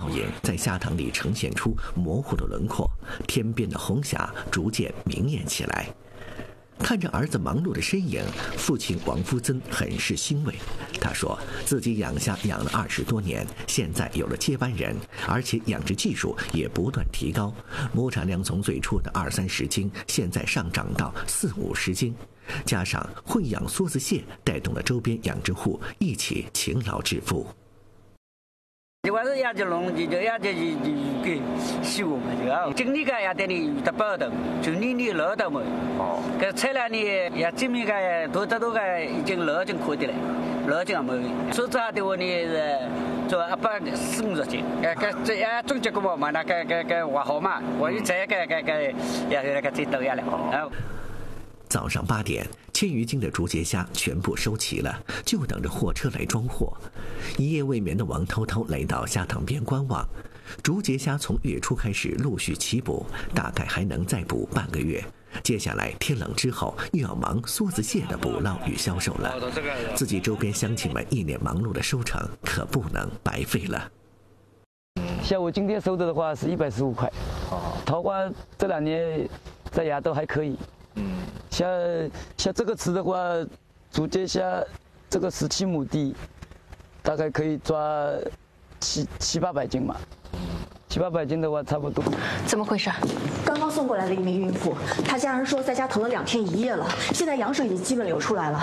影在虾塘里呈现出模糊的轮廓，天边的红霞逐渐明艳起来。看着儿子忙碌的身影，父亲王福增很是欣慰。他说自己养虾养了20多年，现在有了接班人，而且养殖技术也不断提高，亩产量从最初的20-30斤，现在上涨到40-50斤。加上会养梭子蟹，带动了周边养殖户一起勤劳致富。 你话是也就农就也就给希望嘛就好，今年个也得你得保的，去年你老的嘛。哦。个采了你也证明个多个已经老就可以了，老就没。说早的话呢是做140-50斤，这也总结个嘛那个话好嘛，我一再个也那个最多下来。哦。 早上8点，1000余斤的竹节虾全部收齐了，就等着货车来装货。一夜未眠的王涛涛来到虾塘边观望。竹节虾从月初开始陆续起捕，大概还能再捕半个月。接下来天冷之后，又要忙梭子蟹的捕捞与销售了。自己周边乡亲们一脸忙碌的收成，可不能白费了。 像我今天收的话是115块，桃花这2年在亚都还可以。像这个池的话，竹节虾这个17亩地，大概可以抓700-800斤嘛。700-800斤的话，差不多。 怎么回事？ 刚刚送过来的一名孕妇，她家人说在家疼了2天1夜了，现在羊水已经基本流出来了。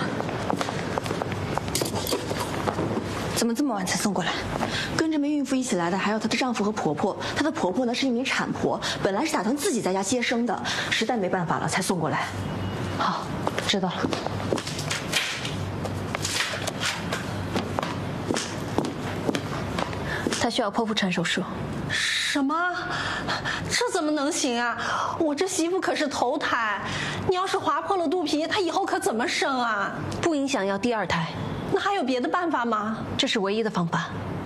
怎么这么晚才送过来？ 跟这名孕妇一起来的还有她的丈夫和婆婆。她的婆婆呢是一名产婆，本来是打算自己在家接生的，实在没办法了才送过来。 好，知道了。她需要剖腹产手术。 什么？这怎么能行啊？我这媳妇可是头胎，你要是划破了肚皮，她以后可怎么生啊？ 不影响要第2胎。 那还有别的办法吗？ 这是唯一的方法。